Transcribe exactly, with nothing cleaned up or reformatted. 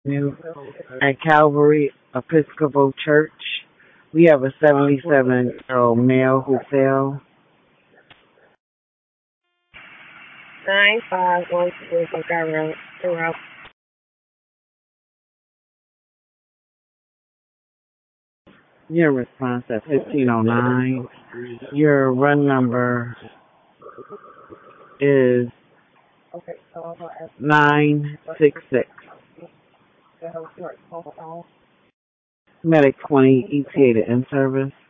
New at Calvary Episcopal Church. We have a seventy-seven year old male who fell. Nine five one two Montgomery Road. Your response at fifteen oh nine. Your run number is Okay, so I'm gonna ask nine six six. the whole short phone call. Medic twenty E T A to in service.